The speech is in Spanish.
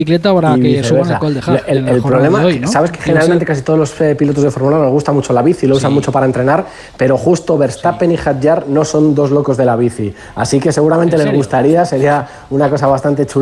bicicleta para y que suban viceversa. al Col de Haag en la El jornada problema, de hoy, ¿no? sabes que generalmente casi todos los pilotos de Fórmula 1 les gusta mucho la bici, lo usan mucho para entrenar, pero justo Verstappen y Hadjar no son dos locos de la bici. Así que seguramente ¿En les serio? gustaría, sería una cosa bastante chula.